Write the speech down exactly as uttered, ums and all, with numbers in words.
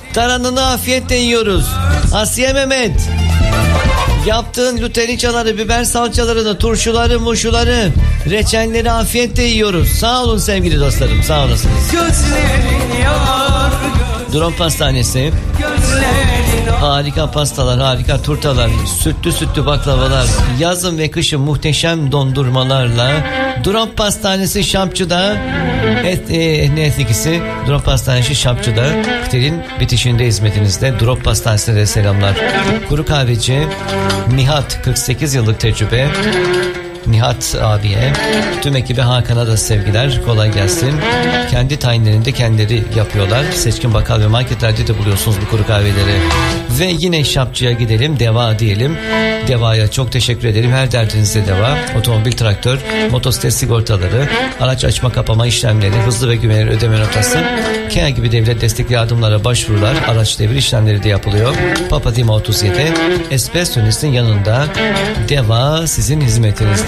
Taranını afiyetle yiyoruz. Asiye Mehmet. Yaptığın lutericaları, biber salçalarını, turşuları, muşuları, reçelleri afiyetle yiyoruz. Sağ olun sevgili dostlarım, sağ olasınız. Drop Pastanesi. Harika pastalar, harika turtalar, sütlü sütlü baklavalar, yazın ve kışın muhteşem dondurmalarla Drop Pastanesi Şapçı'da et, e, ne etkisi? Drop Pastanesi Şapçı'da kıtelin bitişinde hizmetinizde. Drop Pastanesi'ne de selamlar. Kuru kahveci Nihat, kırk sekiz yıllık tecrübe. Nihat abiye, tüm ekibe, Hakan'a da sevgiler, kolay gelsin. Kendi tayinlerini de kendileri yapıyorlar. Seçkin bakkal ve marketlerde de buluyorsunuz bu kuru kahveleri. Ve yine Şapçı'ya gidelim, Deva diyelim. Deva'ya çok teşekkür ederim. Her derdinizde deva. Otomobil, traktör, motosiklet sigortaları, araç açma kapama işlemleri, hızlı ve güvenilir ödeme notası, K E A gibi devlet destekli yardımlara başvurular, araç devir işlemleri de yapılıyor. Papadima otuz yedi, Espresso'nun yanında Deva sizin hizmetinizde.